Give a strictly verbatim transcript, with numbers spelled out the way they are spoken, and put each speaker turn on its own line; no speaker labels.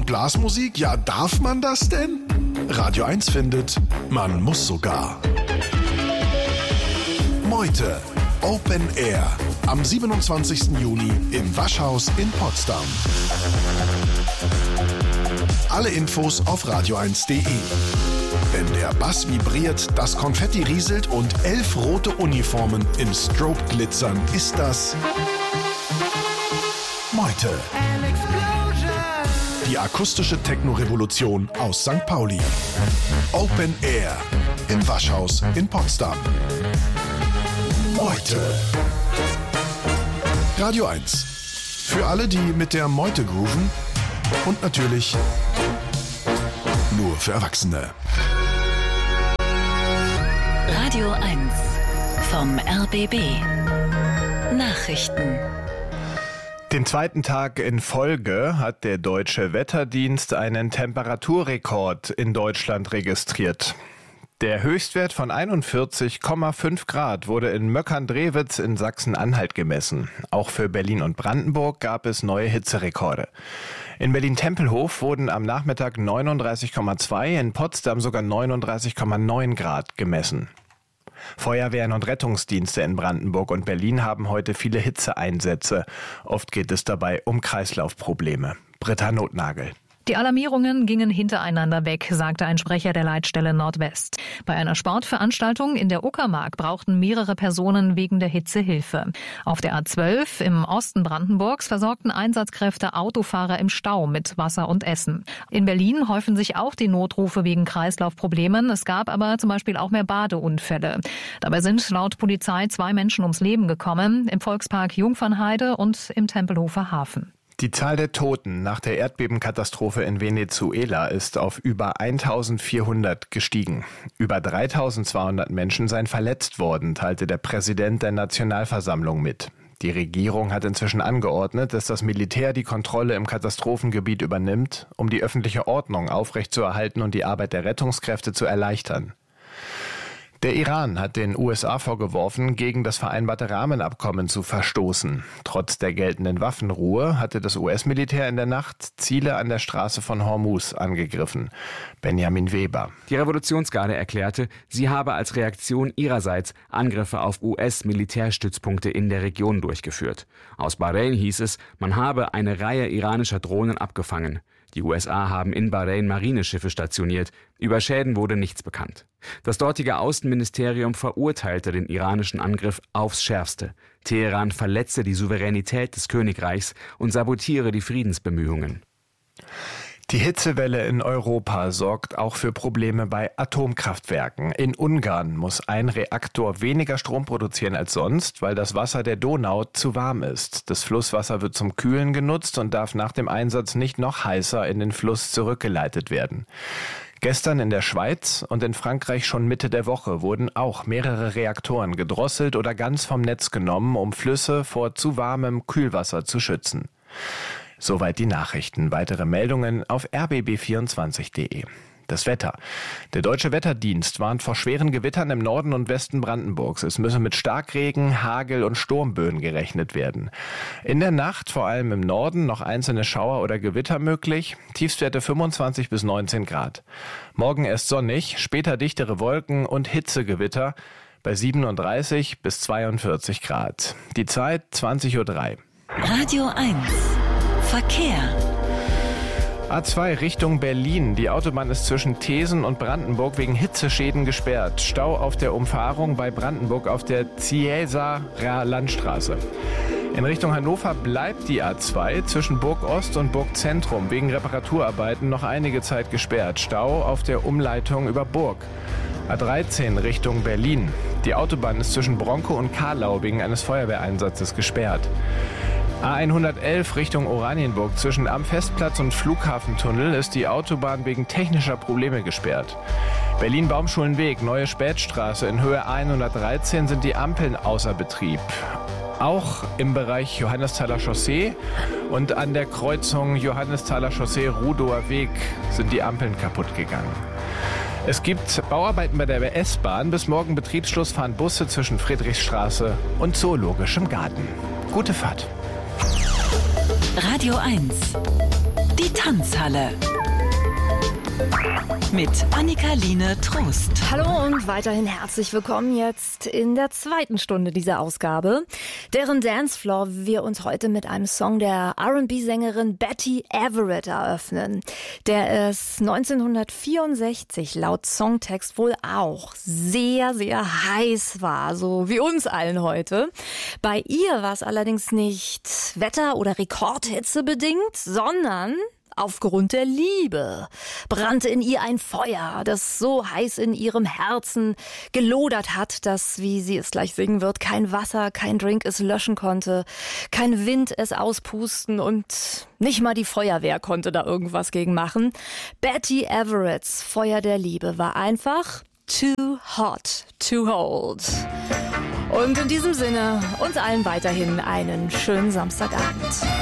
und Blasmusik? Ja, darf man das denn? Radio eins findet, man muss sogar. Meute, Open Air, am siebenundzwanzigsten Juni im Waschhaus in Potsdam. Alle Infos auf radio eins punkt de. Wenn der Bass vibriert, das Konfetti rieselt und elf rote Uniformen im Strobe glitzern, ist das Meute. Die akustische Techno-Revolution aus Sankt Pauli. Open Air im Waschhaus in Potsdam. Meute. Radio eins. Für alle, die mit der Meute grooven und natürlich nur für Erwachsene.
Radio eins vom R B B. Nachrichten.
Den zweiten Tag in Folge hat der Deutsche Wetterdienst einen Temperaturrekord in Deutschland registriert. Der Höchstwert von einundvierzig Komma fünf Grad wurde in Möckern-Drewitz in Sachsen-Anhalt gemessen. Auch für Berlin und Brandenburg gab es neue Hitzerekorde. In Berlin-Tempelhof wurden am Nachmittag neununddreißig Komma zwei, in Potsdam sogar neununddreißig Komma neun Grad gemessen. Feuerwehren und Rettungsdienste in Brandenburg und Berlin haben heute viele Hitzeeinsätze. Oft geht es dabei um Kreislaufprobleme. Britta Notnagel.
Die Alarmierungen gingen hintereinander weg, sagte ein Sprecher der Leitstelle Nordwest. Bei einer Sportveranstaltung in der Uckermark brauchten mehrere Personen wegen der Hitze Hilfe. Auf der A zwölf im Osten Brandenburgs versorgten Einsatzkräfte Autofahrer im Stau mit Wasser und Essen. In Berlin häufen sich auch die Notrufe wegen Kreislaufproblemen. Es gab aber zum Beispiel auch mehr Badeunfälle. Dabei sind laut Polizei zwei Menschen ums Leben gekommen, im Volkspark Jungfernheide und im Tempelhofer Hafen.
Die Zahl der Toten nach der Erdbebenkatastrophe in Venezuela ist auf über eintausendvierhundert gestiegen. Über dreitausendzweihundert Menschen seien verletzt worden, teilte der Präsident der Nationalversammlung mit. Die Regierung hat inzwischen angeordnet, dass das Militär die Kontrolle im Katastrophengebiet übernimmt, um die öffentliche Ordnung aufrechtzuerhalten und die Arbeit der Rettungskräfte zu erleichtern. Der Iran hat den U S A vorgeworfen, gegen das vereinbarte Rahmenabkommen zu verstoßen. Trotz der geltenden Waffenruhe hatte das U S-Militär in der Nacht Ziele an der Straße von Hormuz angegriffen. Benjamin Weber.
Die Revolutionsgarde erklärte, sie habe als Reaktion ihrerseits Angriffe auf U S-Militärstützpunkte in der Region durchgeführt. Aus Bahrain hieß es, man habe eine Reihe iranischer Drohnen abgefangen. Die U S A haben in Bahrain Marineschiffe stationiert. Über Schäden wurde nichts bekannt. Das dortige Außenministerium verurteilte den iranischen Angriff aufs Schärfste. Teheran verletze die Souveränität des Königreichs und sabotiere die Friedensbemühungen.
Die Hitzewelle in Europa sorgt auch für Probleme bei Atomkraftwerken. In Ungarn muss ein Reaktor weniger Strom produzieren als sonst, weil das Wasser der Donau zu warm ist. Das Flusswasser wird zum Kühlen genutzt und darf nach dem Einsatz nicht noch heißer in den Fluss zurückgeleitet werden. Gestern in der Schweiz und in Frankreich schon Mitte der Woche wurden auch mehrere Reaktoren gedrosselt oder ganz vom Netz genommen, um Flüsse vor zu warmem Kühlwasser zu schützen. Soweit die Nachrichten. Weitere Meldungen auf r b b vierundzwanzig punkt de. Das Wetter. Der Deutsche Wetterdienst warnt vor schweren Gewittern im Norden und Westen Brandenburgs. Es müsse mit Starkregen, Hagel und Sturmböen gerechnet werden. In der Nacht, vor allem im Norden, noch einzelne Schauer oder Gewitter möglich. Tiefstwerte fünfundzwanzig bis neunzehn Grad. Morgen erst sonnig, später dichtere Wolken und Hitzegewitter bei siebenunddreißig bis zweiundvierzig Grad. Die Zeit zwanzig Uhr drei.
Radio eins. Verkehr.
A zwei Richtung Berlin. Die Autobahn ist zwischen Thesen und Brandenburg wegen Hitzeschäden gesperrt. Stau auf der Umfahrung bei Brandenburg auf der Ziesaer Landstraße. In Richtung Hannover bleibt die A zwei zwischen Burg Ost und Burg Zentrum wegen Reparaturarbeiten noch einige Zeit gesperrt. Stau auf der Umleitung über Burg. A dreizehn Richtung Berlin. Die Autobahn ist zwischen Bronkow und Karlau wegen eines Feuerwehreinsatzes gesperrt. A hundertelf Richtung Oranienburg. Zwischen Am Festplatz und Flughafentunnel ist die Autobahn wegen technischer Probleme gesperrt. Berlin-Baumschulenweg, Neue Spätstraße. In Höhe A hundertdreizehn sind die Ampeln außer Betrieb. Auch im Bereich Johannesthaler Chaussee und an der Kreuzung Johannesthaler Chaussee-Rudower Weg sind die Ampeln kaputt gegangen. Es gibt Bauarbeiten bei der S-Bahn. Bis morgen Betriebsschluss fahren Busse zwischen Friedrichstraße und Zoologischem Garten. Gute Fahrt.
Radio eins. Die Tanzhalle. Mit Annika-Line Trost.
Hallo und weiterhin herzlich willkommen jetzt in der zweiten Stunde dieser Ausgabe, deren Dancefloor wir uns heute mit einem Song der R and B-Sängerin Betty Everett eröffnen, der es neunzehnhundertvierundsechzig laut Songtext wohl auch sehr, sehr heiß war, so wie uns allen heute. Bei ihr war es allerdings nicht Wetter- oder Rekordhitze bedingt, sondern aufgrund der Liebe brannte in ihr ein Feuer, das so heiß in ihrem Herzen gelodert hat, dass, wie sie es gleich singen wird, kein Wasser, kein Drink es löschen konnte, kein Wind es auspusten und nicht mal die Feuerwehr konnte da irgendwas gegen machen. Betty Everetts Feuer der Liebe war einfach too hot to hold. Und in diesem Sinne uns allen weiterhin einen schönen Samstagabend.